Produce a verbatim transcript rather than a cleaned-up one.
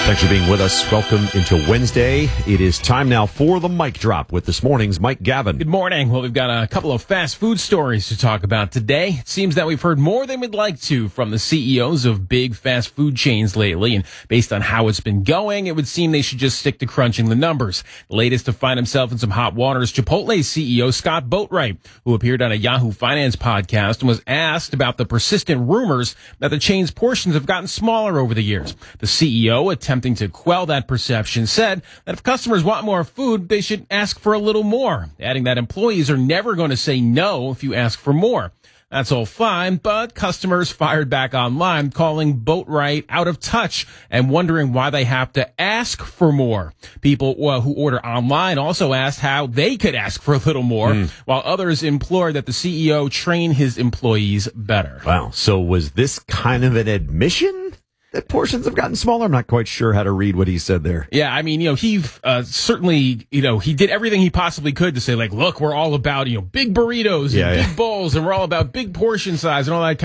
Thanks for being with us. Welcome into Wednesday. It is time now for the mic drop with this morning's Mike Gavin. Good morning. Well, we've got a couple of fast food stories to talk about today. It seems that we've heard more than we'd like to from the C E Os of big fast food chains lately. And based on how it's been going, it would seem they should just stick to crunching the numbers. The latest to find himself in some hot water is Chipotle C E O Scott Boatwright, who appeared on a Yahoo Finance podcast and was asked about the persistent rumors that the chain's portions have gotten smaller over the years. The C E O, attempting to quell that perception, said that if customers want more food, they should ask for a little more, adding that employees are never going to say no if you ask for more. That's all fine, but customers fired back online, calling Boatwright out of touch and wondering why they have to ask for more. People uh, who order online also asked how they could ask for a little more, mm. while others implored that the C E O train his employees better. Wow. So was this kind of an admission that portions have gotten smaller? I'm not quite sure how to read what he said there. Yeah, I mean, you know, he uh, certainly, you know, he did everything he possibly could to say, like, look, we're all about, you know, big burritos and yeah, big yeah. bowls, and we're all about big portion size and all that kind